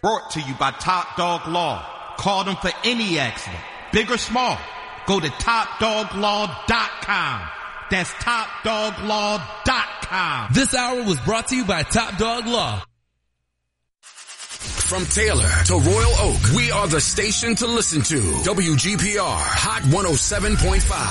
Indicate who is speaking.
Speaker 1: Brought to you by Top Dog Law. Call them for any accident, big or small. Go to TopDogLaw.com. That's TopDogLaw.com.
Speaker 2: This hour was brought to you by Top Dog Law.
Speaker 3: From Taylor to Royal Oak, we are the station to listen to. WGPR Hot 107.5.